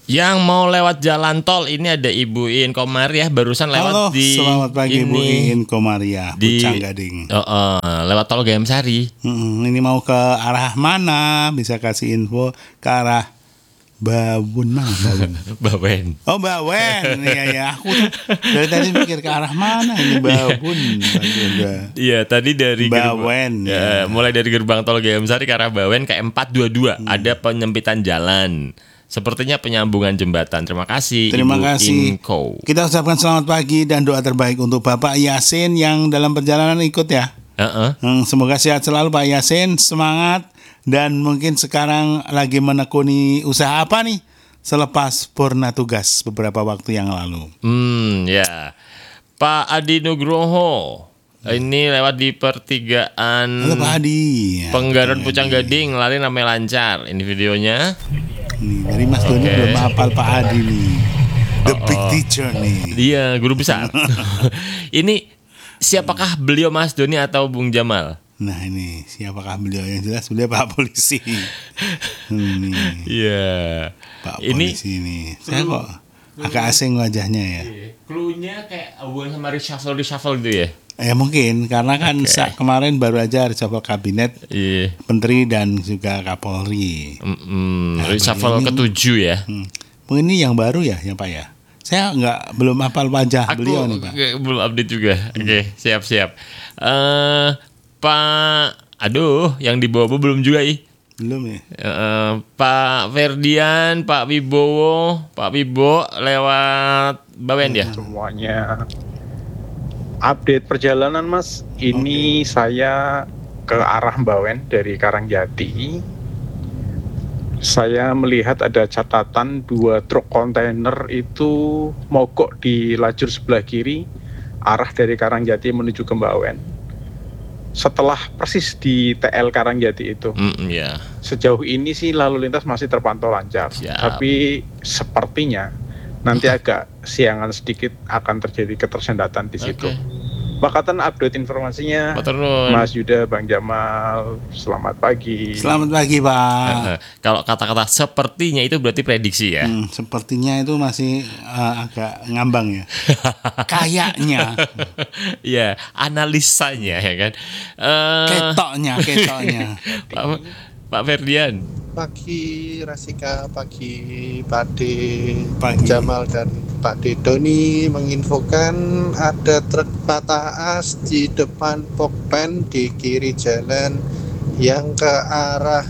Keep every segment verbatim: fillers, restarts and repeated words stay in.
Yang mau lewat jalan tol ini ada Ibu In Komariah barusan lewat. Halo, di selamat pagi ini, Bu In Komariah, di Pucang Gading. Uh, uh, lewat tol Gayam Sari. Hmm, ini mau ke arah mana? Bisa kasih info ke arah Bawun mana? Bawun. Bawen. Oh Bawen, iya ya. Aku tuh dari tadi mikir ke arah mana ini Bawun. Iya, tadi dari Bawen. Gerbang, ya, mulai dari gerbang tol Gayam Sari ke arah Bawen ke empat dua dua hmm. ada penyempitan jalan. Sepertinya penyambungan jembatan. Terima kasih. Terima Ibu kasih. Inko. Kita ucapkan selamat pagi dan doa terbaik untuk Bapak Yasin yang dalam perjalanan ikut ya. Uh-uh. Semoga sehat selalu Pak Yasin, semangat. Dan mungkin sekarang lagi menekuni usaha apa nih selepas purna tugas beberapa waktu yang lalu. Hmm ya, Pak Adi Nugroho. Ini lewat di pertigaan. Halo Pak Adi. Penggaron Pucang Gading, lari namanya lancar. Ini videonya. Nih, dari Mas Doni okay. belum hafal Pak Adi nih. The oh, big teacher nih. Iya, guru besar. Ini siapakah beliau Mas Doni atau Bung Jamal? Nah ini siapakah beliau? Yang jelas beliau Pak Polisi. Ini. Iya. Pak Polisi ini. Saya kok agak asing wajahnya ya. Cluenya kayak awal sama reshuffle reshuffle gitu ya. Ya mungkin karena kan okay. kemarin baru aja reshuffle kabinet, yeah. menteri dan juga Kapolri. Mm-mm. Nah, reshuffle ketujuh ya. Hmm. Ini yang baru ya, ya Pak ya. Saya nggak belum hafal wajah Aku beliau nih Pak. Belum update juga. Hmm. Oke, okay, siap-siap. Uh, Pak, aduh, yang di bawah belum juga ih. Belum ya. Uh, Pak Ferdian, Pak Wibowo, Pak Wibo lewat Bawen ya. Semuanya. Update perjalanan Mas, ini okay. saya ke arah Bawen dari Karangjati. Saya melihat ada catatan dua truk kontainer itu mogok di lajur sebelah kiri arah dari Karangjati menuju ke Bawen. Setelah persis di T L Karangjati itu. Mm, yeah. Sejauh ini sih lalu lintas masih terpantau lancar. Siap. Tapi sepertinya nanti agak siangan sedikit akan terjadi ketersendatan di situ. Okay. Makatan update informasinya Mas Yuda, Bang Jamal. Selamat pagi. Selamat pagi Pak. Uh, kalau kata-kata sepertinya itu berarti prediksi ya. Hmm, sepertinya itu masih uh, agak ngambang ya. Kayaknya. Ya, analisanya ya kan. Uh, ketoknya, ketoknya. Pak, Pak Ferdian. Pagi Rasika, pagi Pak D, Pak Jamal dan Pak D Doni menginfokan ada truk patah as di depan Pokpen di kiri jalan yang ke arah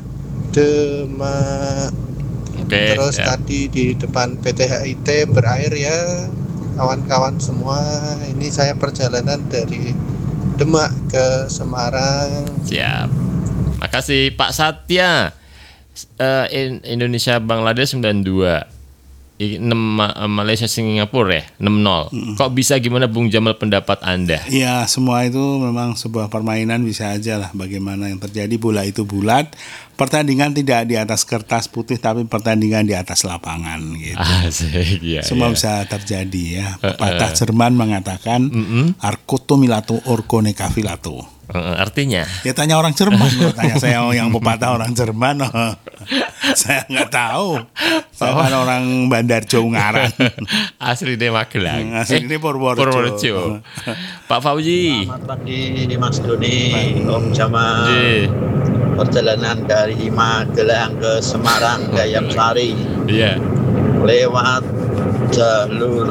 Demak. Okay, Terus ya. Tadi di depan P T H I T berair ya kawan-kawan semua. Ini saya perjalanan dari Demak ke Semarang. Siap. Makasih Pak Satya. Uh, in Indonesia Bangladesh sembilan dua enam Malaysia Singapura ya enam nol. Mm-hmm. Kok bisa, gimana Bung Jamal pendapat Anda? Ya semua itu memang sebuah permainan, bisa aja lah bagaimana yang terjadi. Bola itu bulat, pertandingan tidak di atas kertas putih tapi pertandingan di atas lapangan gitu. Asik, ya, semua ya. bisa terjadi ya. Pepatah uh, uh. Jerman mengatakan mm-hmm. Arkuto milato orkone kafilato. Uh, artinya? Ya tanya orang Jerman, tanya saya yang pepatah orang Jerman, oh. Saya nggak tahu. Saya oh. kan orang Bandar Jawa Ngarang. Asli deh Magelang. Asli ini Purworejo. Purworejo. Pak Fauzi. Selamat pagi Mas Doni, Om Jamal. Ji. Perjalanan dari Magelang ke Semarang, Gayam Sari. Iya. Yeah. Lewat jalur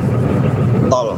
tol.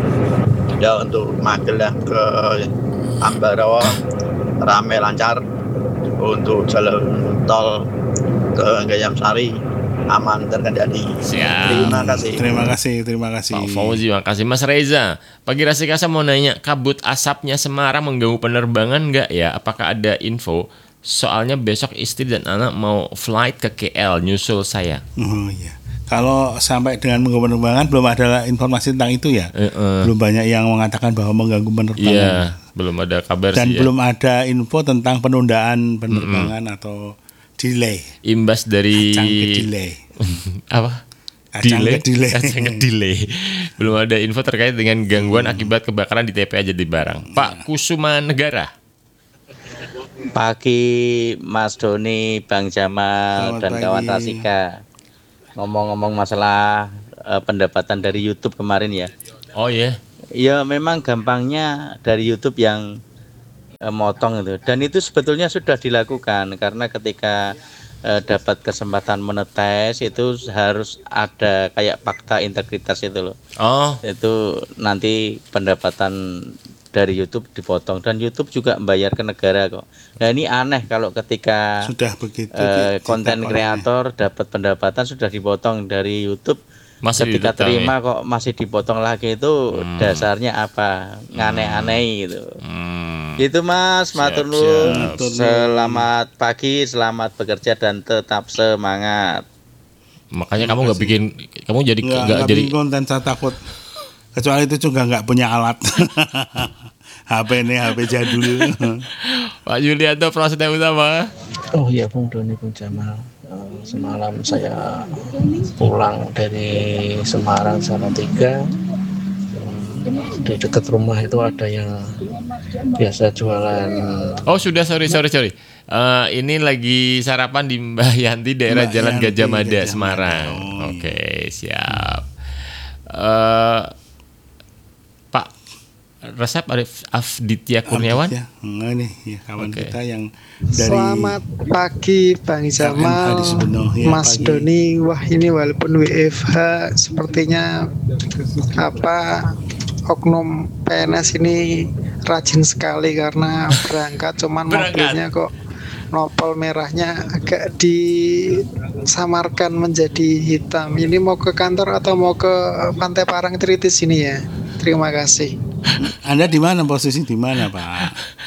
Ya untuk Magelang ke Ambarawa ramai lancar, untuk jalan tol ke Gayam Sari aman terkendali. Siap. Terima kasih. Terima kasih, terima kasih. Pak Fauzi, makasih. Mas Reza, pagi Rasika, saya mau nanya, kabut asapnya Semarang mengganggu penerbangan nggak ya? Apakah ada info? Soalnya besok istri dan anak mau flight ke K L nyusul saya. Oh iya. Kalau sampai dengan mengganggu penerbangan belum ada informasi tentang itu ya. Uh, uh. Belum banyak yang mengatakan bahwa mengganggu penerbangan. Iya, belum ada kabar dan sih. Dan belum ya. ada info tentang penundaan penerbangan mm-hmm. atau delay. Imbas dari Kacang ke delay. Apa? Kacang delay. ke delay. Kacang ke delay. Belum ada info terkait dengan gangguan hmm. akibat kebakaran di T P A Jadi Barang. Pak Kusuma Negara. Pagi Mas Doni, Bang Jamal, selamat dan pagi. Kawan Rasika. ngomong-ngomong masalah uh, pendapatan dari YouTube kemarin ya. Oh ya. Ya memang gampangnya dari YouTube yang uh, motong itu. Dan itu sebetulnya sudah dilakukan karena ketika uh, dapat kesempatan monetis itu harus ada kayak fakta integritas itu loh. Oh. Itu nanti pendapatan dari YouTube dipotong dan YouTube juga membayar ke negara kok. Nah ini aneh kalau ketika sudah begitu konten uh, kreator dapat pendapatan sudah dipotong dari YouTube, masih ketika ditutang, terima ya? Kok masih dipotong lagi itu hmm. dasarnya apa? Aneh-aneh gitu. Hmm. Gitu Mas, matur nuwun. Selamat pagi, selamat bekerja dan tetap semangat. Makanya kamu nggak bikin, kamu jadi nggak jadi konten, saya takut. Kecuali itu juga nggak punya alat. H P ini H P jadul. Pak Yulianto Prasetya Utama. Oh iya Bung Doni, Bung Jamal. Uh, semalam saya pulang dari Semarang Salatiga. Um, di dekat rumah itu ada yang biasa jualan. Oh sudah, sorry sorry sorry. Uh, ini lagi sarapan di Mbah Yanti daerah Mbak Jalan Yanti, Gajah Mada, Gajah Semarang. Oh, Oke okay, siap. Uh, Pak Resep Arif Afditya Kurniawan. Ya, ini ya, kawan okay. kita yang dari Selamat pagi Bang Jamal, ya, Mas pagi. Doni. Wah ini walaupun W F H sepertinya apa oknum P N S ini rajin sekali karena berangkat cuman berangkat. Mobilnya kok nopol merahnya agak disamarkan menjadi hitam. Ini mau ke kantor atau mau ke Pantai Parangtritis ini ya? Terima kasih. Anda di mana, posisi di mana, Pak?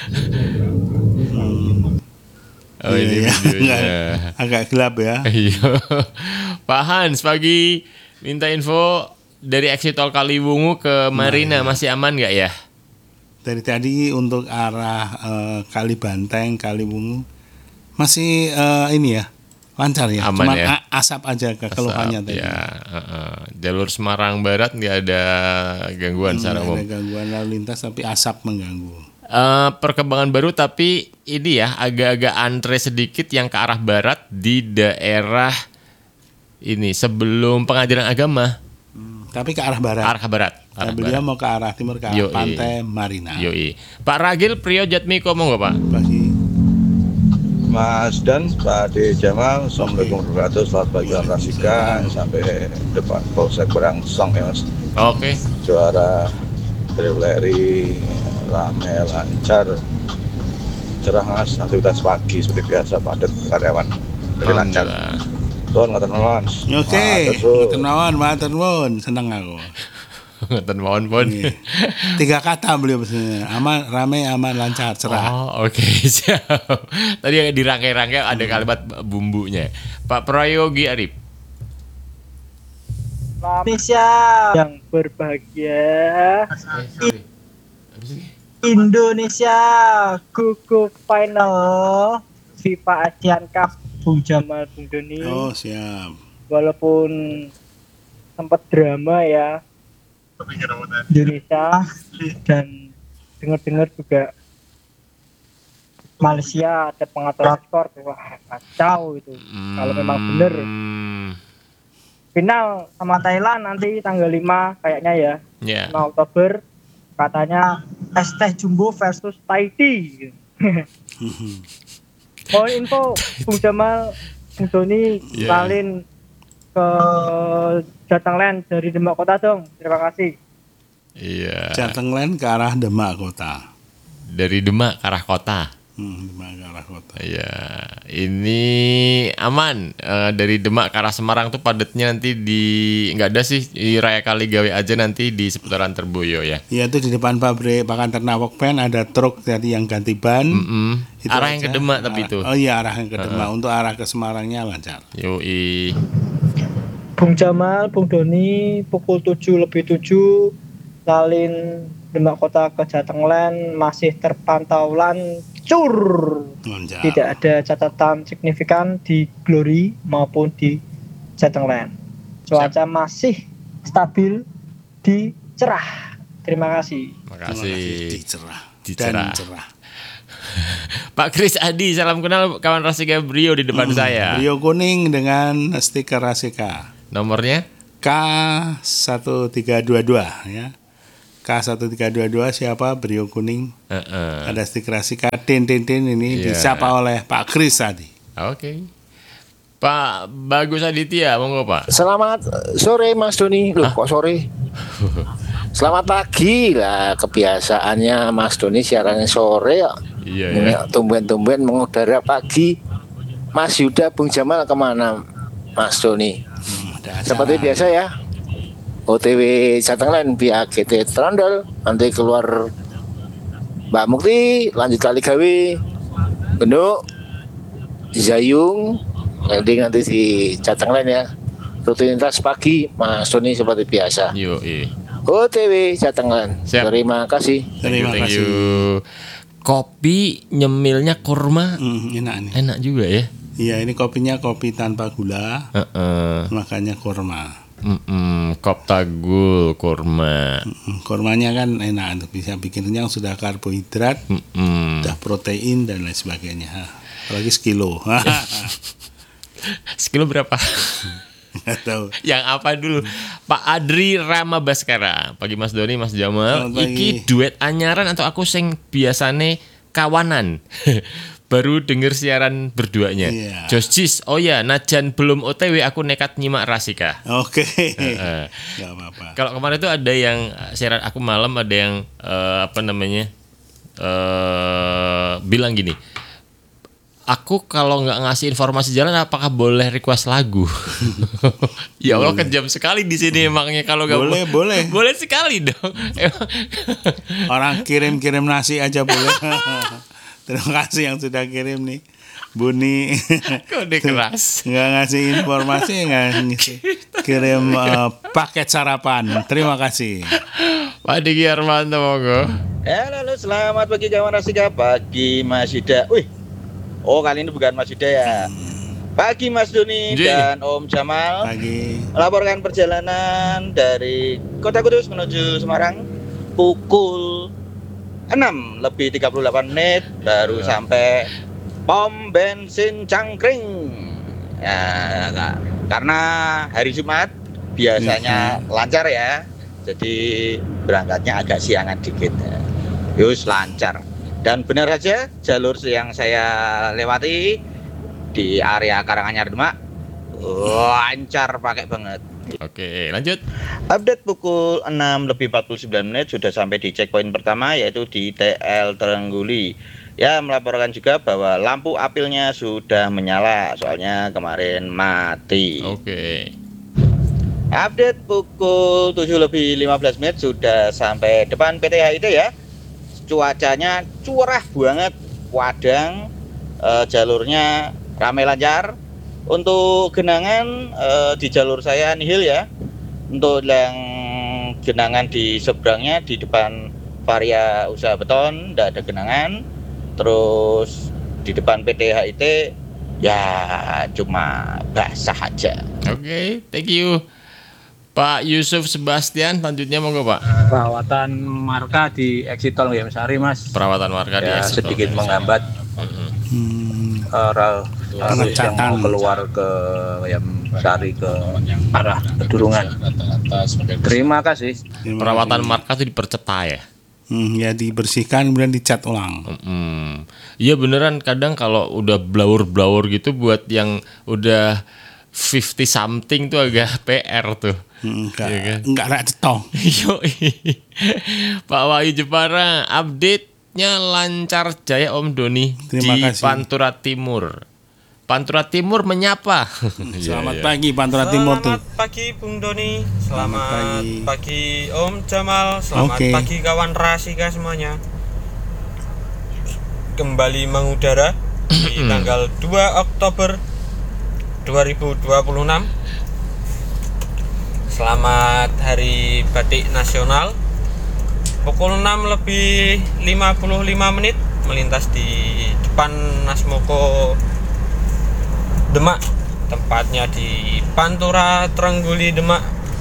Hmm. Oh ini ya, ya. Agak gelap ya. Iya. Pak Hans pagi minta info dari exit tol Kaliwungu ke Marina, nah, masih aman nggak ya? Dari tadi untuk arah uh, Kalibanteng, Kaliwungu masih uh, ini ya. Lancar ya, aman cuma ya? asap aja kekeluhannya tadi. Ya, uh, uh. Jalur Semarang Barat nggak ada gangguan secara umum. Nggak ada gangguan lalu lintas tapi asap mengganggu. Uh, perkembangan baru tapi ini ya agak-agak antre sedikit yang ke arah barat di daerah ini sebelum Pengadilan Agama. Hmm, tapi ke arah barat. Arah barat. Arah nah, beliau barat. Mau ke arah timur ke arah Yoi. Pantai Marina. Yoi. Pak Ragil Priyo Jatmiko mau nggak Pak? Pagi. Mas dan Pak De Jamal, Assalamualaikum warahmatullahi wabarakatuh. Selamat pagi Om Rasika sampai depan Polsek Berangsong ya Mas. Oke. Okay. Juara Traileri rame lancar, cerah Mas. Aktivitas pagi seperti biasa padat karyawan, jadi lancar. Tuhan ngatur nuwun. Oke. Ngatur nuwun, matur nuwun, seneng aku. Ngatur nuwun pun. Tiga kata beliau maksudnya. Aman, ramai, aman, lancar, cerah. Oh, oke, okay. Siap. Tadi dirangkai-rangkai ada kalimat bumbunya. Pak Prayogi Arif. Indonesia yang berbahagia. Eh, Indonesia gugup final FIFA Asian Cup Bung Jamal Bung Doni. Oh, siap. Walaupun sempat drama ya. Indonesia dan dengar-dengar juga Malaysia ada pengaturan skor, wah kacau itu. Hmm. Kalau memang benar final sama Thailand nanti tanggal lima kayaknya ya, yeah. lima Oktober katanya S T Jumbo versus Tahiti. Mau info Bung Jamal, Bung Doni, yeah. Salin ke Jatengland dari Demak Kota dong. Terima kasih. Iya. Jatengland ke arah Demak Kota. Dari Demak ke arah kota. Hmm, Demak ke arah kota. Iya. Ini aman. E, dari Demak ke arah Semarang tuh padatnya nanti di nggak ada sih di Raya Kaligawe aja nanti di seputaran Terboyo ya. Iya itu di depan pabrik pakan ternak Wokpen ada truk tadi yang ganti ban. Mm-hmm. Arah aja. Yang ke Demak tapi arah, itu. Oh iya arah yang ke Demak. Uh-huh. Untuk arah ke Semarangnya lancar. Yoi. Bung Jamal, Bung Doni, pukul tujuh lebih tujuh, Lalin Demak Kota ke Jatengland masih terpantau lancur. Lancar. Tidak ada catatan signifikan di Glory maupun di Jatengland. Cuaca Siap. Masih stabil di cerah. Terima kasih. Terima kasih. Di cerah. Di cerah. Dan cerah. Pak Kris Adi, salam kenal kawan Rasika Brio di depan hmm, saya. Brio kuning dengan stiker Rasika. Nomornya K satu tiga dua dua ya. K satu tiga dua dua siapa? Brio kuning. Uh-uh. Ada stiker Rasika tin tin tin ini Yeah. disapa oleh Pak Kris tadi. Oke. Okay. Pak Bagus Aditya, monggo Pak. Selamat sore Mas Doni. Loh, kok sore? Selamat pagi lah, kebiasaannya Mas Doni siarannya sore ya. Iya Ini ya. tumben-tumben mengudara pagi. Mas Yuda, Bung Jamal kemana Mas Doni? Hmm, Seperti biasa ya, O T W Jateng Line via G T Trondol. Nanti keluar Mbak Mukti, lanjut kali gawe Genduk Zayung, nanti nanti di Jateng Line ya. Rutinitas pagi Mas Doni seperti biasa. Yo, iya. O T W Jateng Line. Siap. Terima kasih. Terima Thank kasih. you. Kopi nyemilnya kurma Hmm, enak nih. enak juga ya. Iya, ini kopinya kopi tanpa gula, Uh-uh. makanya kurma. Mm-mm, Kop tagul kurma. Hmm, kurmanya kan enak untuk bisa bikin kenyang, sudah karbohidrat, Mm-mm. sudah protein dan lain sebagainya. Hah, apalagi sekilo. Sekilo berapa? Nggak tahu. Yang apa dulu? Pak Adri Rama Baskara. Pagi Mas Doni, Mas Jamal. Selamat pagi. Iki duet anyaran atau aku sing biasane kawanan. Baru denger siaran berduanya. Iya. Josjis, oh ya, najan belum O T W aku nekat nyimak Rasika. Oke. Heeh. Nggak apa-apa. Kalau kemarin itu ada yang siaran aku malam, ada yang eh, apa namanya eh bilang gini, aku kalau nggak ngasih informasi jalan, apakah boleh request lagu? Ya Allah, kejam sekali di sini emangnya kalau nggak Boleh, bo- boleh. boleh sekali dong. Emang- Orang kirim-kirim nasi aja boleh. Terima kasih yang sudah kirim nih, Buni. Kode keras. Nggak ngasih informasi, nggak ngisi. Kirim eh, paket sarapan. Terima kasih. Pak Diki Armanto, monggo. Halo, halo, selamat pagi kawan Rasika. Pagi Mas Yuda. Wih, oh kali ini bukan Mas Yuda ya. Pagi Mas Doni Ji. dan Om Jamal. Pagi. Melaporkan perjalanan dari Kota Kudus menuju Semarang pukul enam lebih tiga puluh delapan menit baru Ya. sampai pom bensin Cangkring. Ya, ka- karena hari Jumat biasanya lancar ya. Jadi berangkatnya agak siangan dikit. Yus lancar. Dan benar saja jalur yang saya lewati di area Karanganyar Demak lancar pakai banget. Oke, lanjut. Update pukul enam lebih empat puluh sembilan menit sudah sampai di checkpoint pertama yaitu di T L Terengguli. Ya, melaporkan juga bahwa lampu apilnya sudah menyala soalnya kemarin mati. Oke. Update pukul tujuh lebih lima belas menit sudah sampai depan P T H I D ya. Cuacanya curah banget, Padang, eh, jalurnya ramai lancar. Untuk genangan eh, di jalur saya nihil ya. Untuk yang genangan di seberangnya di depan Varia Usaha Beton tidak ada genangan. Terus di depan P T H I T ya cuma basah aja. Oke, thank you. Pak Yusuf Sebastian, lanjutnya monggo Pak. Perawatan marka di exit tol ya Mas Ari Mas. Perawatan warga di Ya, exit tol. sedikit menghambat Hmm, uh, rel arus yang mau keluar ke ya Sari ke arah Pedurungan. Terima kasih. Perawatan marka itu dipercepat ya. hmm, ya dibersihkan kemudian dicat ulang. Hmm. Iya beneran, kadang kalau udah blawur-blawur gitu buat yang udah fifty something tuh agak P R tuh. Hmm, enggak, Iya kan? enggak rak cetong. Yoi. Pak Wahyu Jepara, update-nya lancar jaya Om Doni Terima di kasih. Pantura Timur. Pantura Timur menyapa. Selamat Iya, iya. pagi Pantura Timur tuh. Selamat pagi Bung Doni, selamat, pagi. pagi. Om Jamal, selamat Oke. pagi kawan Rasika semuanya. Kembali mengudara di tanggal dua Oktober dua ribu dua puluh enam. Selamat Hari Batik Nasional. Pukul enam lebih lima puluh lima menit melintas di depan Nasmoko Demak, tempatnya di Pantura Terengguli Demak.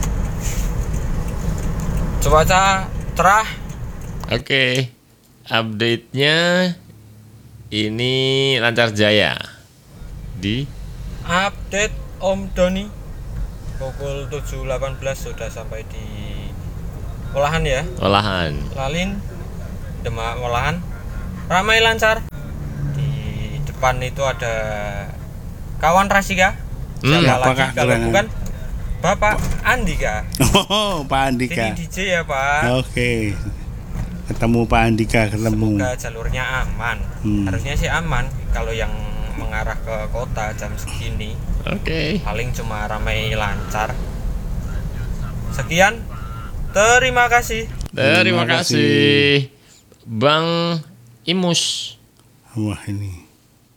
Cuaca cerah. Oke, update-nya ini lancar jaya di Update Om Doni pukul tujuh delapan belas sudah sampai di olahan ya. Olahan. Lalin, Demak olahan. Ramai lancar. Di depan itu ada kawan Rasika. Hmm, Siapa apakah lagi kalau keren? bukan Bapak Andika. Oh, Pak Andika. Jadi D J ya Pak. Oke. Ketemu Pak Andika, ketemu. Semoga jalurnya aman. Hmm. Harusnya sih aman kalau yang mengarah ke kota jam segini. Oke. Paling cuma ramai lancar. Sekian. Terima kasih. Terima kasih. Bang Imus. Wah ini.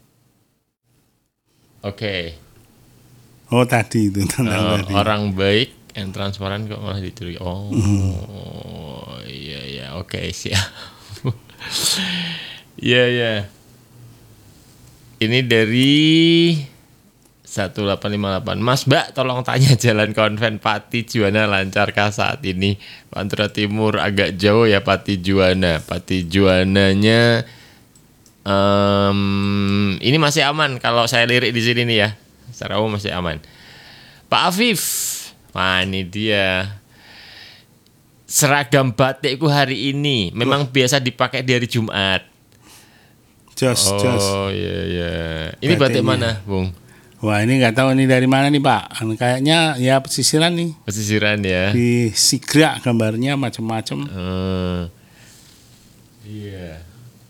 Oke. Oh tadi itu tentang Uh, tadi. orang baik yang transparan kok malah dicurigai. Oh, Hmm. iya iya, oke siap. Iya iya. Ini dari satu delapan lima delapan. Mas Mbak, tolong tanya jalan konven Pati Juwana lancarkah saat ini? Pantura Timur agak jauh ya Pati Juwana. Pati Juwananya um, ini masih aman kalau saya lirik di sini nih ya. Secara umum masih aman. Pak Afif, wah ini dia. Seragam batikku hari ini memang oh. biasa dipakai di hari Jumat. Jos, oh, jos. Oh iya iya. Ini batik mana, Bung? Wah ini nggak tahu ini dari mana nih Pak. Kayaknya ya pesisiran nih. Pesisiran ya. Di Sigra gambarnya macam-macam. Hmm. Iya.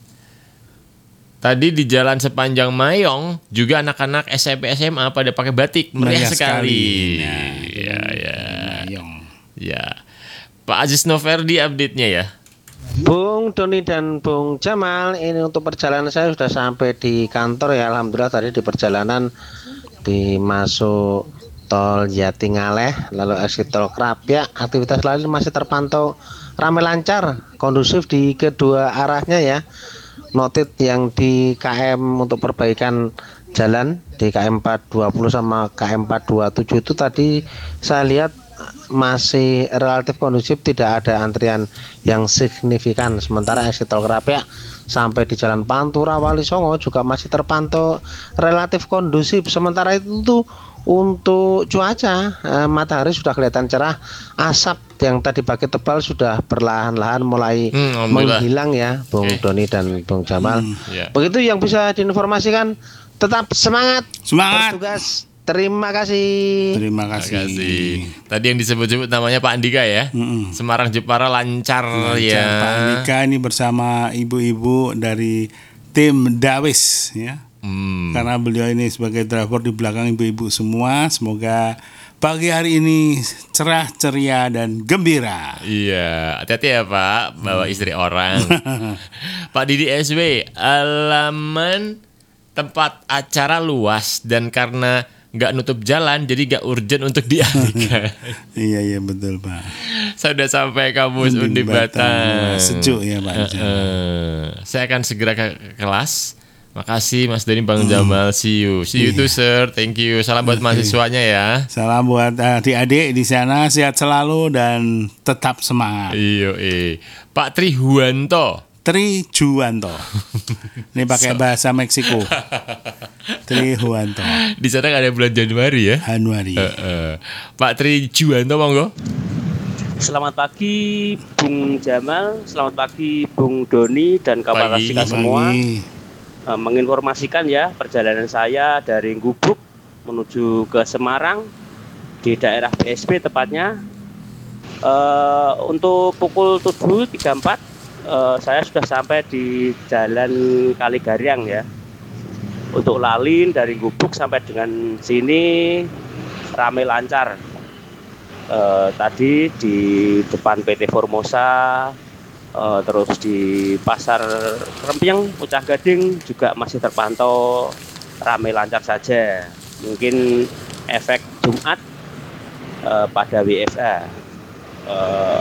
Tadi di jalan sepanjang Mayong juga anak-anak S M P S M A pada pakai batik, meriah sekali. Nah, ya ya. Mayong. Ya. Pak Aziz Noverdi update-nya ya. Bung Doni dan Bung Jamal, ini untuk perjalanan saya sudah sampai di kantor ya. Alhamdulillah tadi di perjalanan di masuk tol Jatingaleh lalu exit tol Krapyak, aktivitas lain masih terpantau ramai lancar, kondusif di kedua arahnya ya. Notit yang di K M untuk perbaikan jalan di K M empat dua puluh sama K M empat dua tujuh itu tadi saya lihat masih relatif kondusif, tidak ada antrian yang signifikan. Sementara exit tol Krapyak sampai di Jalan Pantura Wali Songo juga masih terpantau relatif kondusif. Sementara itu tuh untuk cuaca, eh, matahari sudah kelihatan cerah, asap yang tadi pagi tebal sudah perlahan-lahan mulai hmm, menghilang ya, Bung okay. Doni dan Bung Jamal. Hmm, yeah. Begitu yang bisa diinformasikan. Tetap semangat, semangat. Bertugas. Terima kasih. Terima kasih. Terima kasih. Tadi yang disebut-sebut namanya Pak Andika ya. Mm-mm. Semarang Jepara lancar, lancar ya. Pak Andika ini bersama ibu-ibu dari tim Dawis ya. Hmm. Karena beliau ini sebagai driver di belakang ibu-ibu semua. Semoga pagi hari ini cerah, ceria dan gembira. Iya, hati-hati ya Pak, bawa hmm. istri orang. Pak Didi S W, alaman tempat acara luas dan karena nggak nutup jalan jadi nggak urgent untuk dialihkan. Iya iya betul Pak. Saya udah sampai kampus Undip Batang. Sejuk ya Pak. Uh, uh, saya akan segera ke kelas. Makasih Mas Doni, Bang hmm. Jamal, see you, see you iya. too sir, thank you. Salam buat okay. mahasiswanya ya. Salam buat adik-adik di sana, sehat selalu dan tetap semangat. Iyo eh. Pak Trijuwanto. Trijuwanto. Ini pakai bahasa Meksiko. Trijuwanto. Di sana nggak ada bulan Januari ya? Januari. Uh, uh. Pak Trijuwanto monggo. Selamat pagi Bung Jamal, selamat pagi Bung Doni dan kawan Rasika semua. Uh, menginformasikan ya perjalanan saya dari Gubuk menuju ke Semarang di daerah B S P tepatnya. Uh, untuk pukul tujuh tiga puluh empat Uh, saya sudah sampai di Jalan Kaligaryang ya. Untuk Lalin dari Gubuk sampai dengan sini ramai lancar. Uh, tadi di depan P T Formosa, uh, terus di Pasar Rempiang, Pucah Gading juga masih terpantau ramai lancar saja. Mungkin efek Jumat uh, pada W F A. Uh,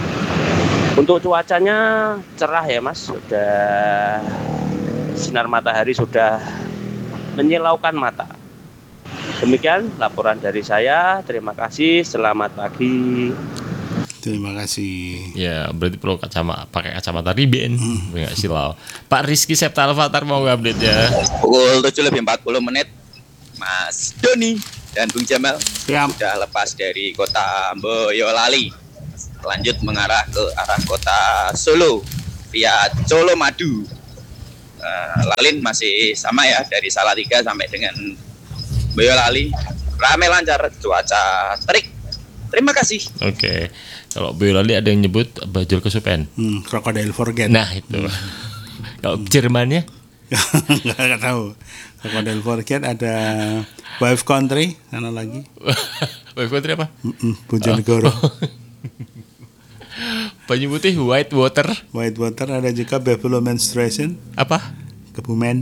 Untuk cuacanya cerah ya Mas, sudah sinar matahari sudah menyilaukan mata. Demikian laporan dari saya, terima kasih, selamat pagi. Terima kasih. Ya berarti perlu kacamata, pakai kacamata riben, hmm. nggak silau. Pak Rizky Septa Alfatar mau nggak update ya? Pukul tujuh lebih empat puluh menit, Mas Doni. dan Bung Jamal Siap. sudah lepas dari kota Boyolali, lanjut mengarah ke arah kota Solo via Colomadu. Uh, Lalin masih sama ya, dari Salatiga sampai dengan Boyolali, ramai lancar, cuaca terik. Terima kasih. Oke, okay. Kalau Boyolali ada yang nyebut Bajul Kesupen. Hmm, Crocodile Forget. Nah itu. Hmm. Kalau Jermannya? Nggak tahu. Crocodile Forget ada Wave Country, sana lagi. Wave Country apa? Bojonegoro. Oh. Banyu Putih, White Water. White Water ada juga Buffalo Menstruation. Apa? Kebumen.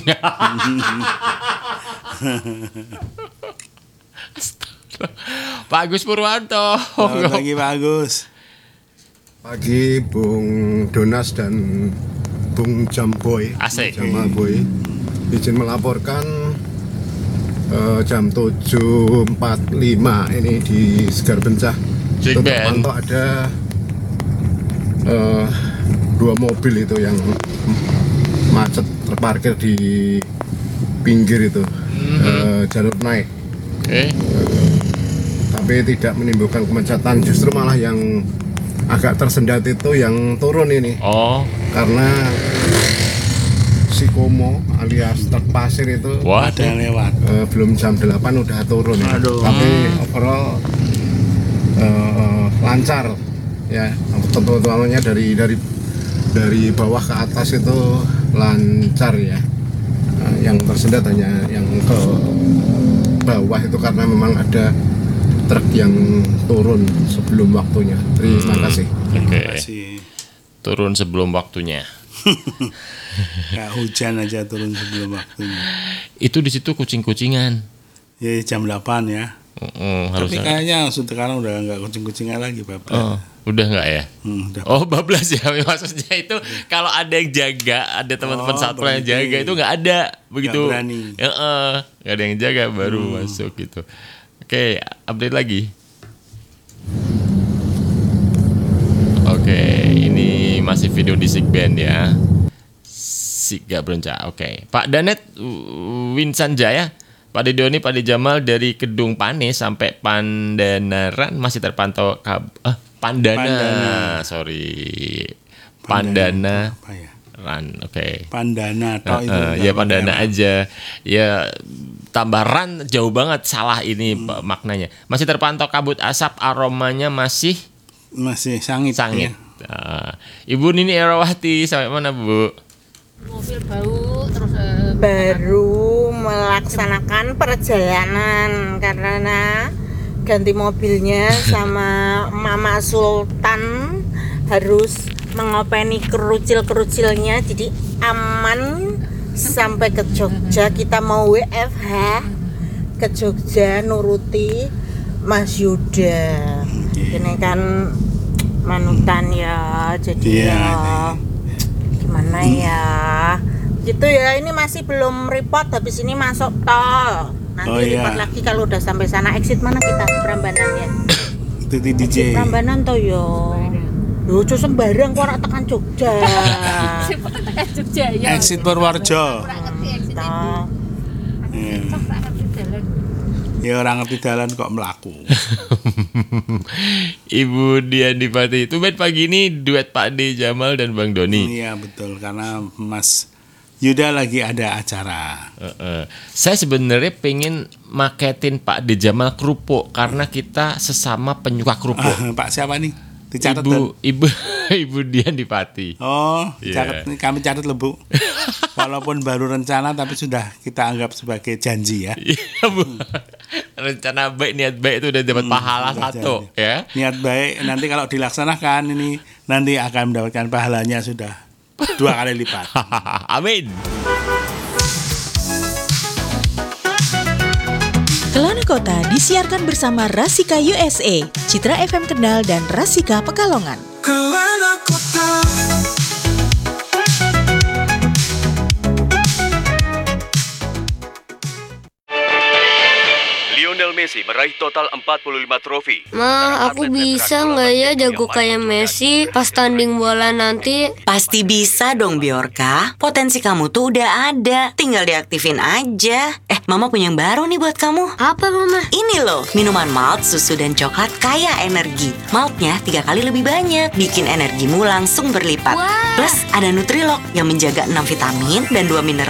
Pak Agus Purwanto. Selamat pagi Pak Agus. Pagi Bung Donas dan Bung Jamboy. Asik. Jamal Boy. Izin melaporkan uh, jam tujuh empat puluh lima ini di Segar Bencah. Itu terpantau ada uh, dua mobil itu yang macet terparkir di pinggir itu, mm-hmm. uh, jalur naik. Okay. Uh, tapi tidak menimbulkan kemacetan, justru malah yang agak tersendat itu yang turun ini. Oh. Karena si Komo alias truk pasir itu Wah, ada yang lewat. Uh, belum jam delapan udah turun. Ya. Tapi overall uh, lancar ya. Terutamanya dari dari dari bawah ke atas itu lancar ya. Nah, yang tersendat hanya yang ke bawah itu karena memang ada truk yang turun sebelum waktunya. Terima kasih. Oke. Okay. Turun sebelum waktunya. Gak hujan aja turun sebelum waktunya. Itu di situ kucing-kucingan. Ya jam delapan ya. Mm, Tapi kayaknya sekarang udah nggak kucing-kucingan lagi, Bapak. Oh, udah nggak ya? Hmm, udah. Oh, bablas ya. Maksudnya itu kalau ada yang jaga, ada teman-teman oh, satpol yang jaga itu nggak ada begitu. Nggak berani. Ya, uh, nggak ada yang jaga baru hmm. masuk gitu. Oke, update lagi. Oke, ini masih video di Sigband ya. Siga Bronca. Oke, Pak Danet Winsan Jaya. Pak Doni, Pak Jamal dari Kedung Pane sampai Pandanaran masih terpantau kab ah, Pandana. Pandana. Sorry. Pandana. Apa ya? Ran, oke. Okay. Pandana atau uh, uh, ya Pandana ya. aja. Ya tambah ran jauh banget salah ini hmm. maknanya. Masih terpantau kabut asap, aromanya masih masih sangit. Sangit. Ya. Uh, Ibu Nini Erawati sampai mana, Bu? Mobil bau terus uh, baru melaksanakan perjalanan karena ganti mobilnya sama Mama Sultan harus mengopeni kerucil-kerucilnya, jadi aman sampai ke Jogja. Kita mau W F H ke Jogja nuruti Mas Yuda. Ini kan manutan ya, jadi yeah. ya gimana ya gitu ya. Ini masih belum report, habis ini masuk tol. Nanti oh, report iya. lagi kalau udah sampai sana. Exit mana kita? Prambanan ya. Itu di D J. Exit Prambanan toh yo. Lho cus sembarang kok ora tekan Jogja. Tekan Jogja ya. Exit Purworejo. Ya orang ngerti jalan kok melaku. Ibu Dian Dipati. Itu bet pagi ini duet Pak D Jamal dan Bang Doni. Iya betul, karena Mas Yuda lagi ada acara. Uh, uh. Saya sebenarnya pengen maketin Pak D Jamal kerupuk karena kita sesama penyuka kerupuk. Uh, Pak siapa nih? Dicatat Ibu, Ibu, Ibu Dian Dipati. Oh, yeah. Catat, kami catat loh Bu. Walaupun baru rencana tapi sudah kita anggap sebagai janji ya. Iya Bu. Rencana baik, niat baik itu udah dapat hmm, pahala satu janji. Ya. Niat baik nanti kalau dilaksanakan ini nanti akan mendapatkan pahalanya sudah dua kali lipat. Amin. Kelana Kota disiarkan bersama Rasika U S A, Citra F M Kendal dan Rasika Pekalongan. Kelana Kota. Lionel Messi Messi meraih total empat puluh lima trofi. Ma, aku bisa nggak ya jago kayak Messi pas tanding bola nanti? Pasti bisa dong, Biorka. Potensi kamu tuh udah ada, tinggal diaktifin aja. Eh, Mama punya yang baru nih buat kamu. Apa, Mama? Ini loh, minuman malt, susu, dan coklat kaya energi. Maltnya tiga kali lebih banyak, bikin energimu langsung berlipat. Wah. Plus ada Nutrilok yang menjaga enam vitamin dan dua mineral